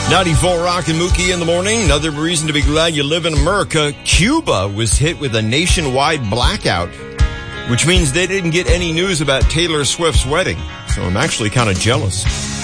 94 Rock and Mookie in the morning. Another reason to be glad you live in America. Cuba was hit with a nationwide blackout, which means they didn't get any news about Taylor Swift's wedding. So I'm actually kind of jealous.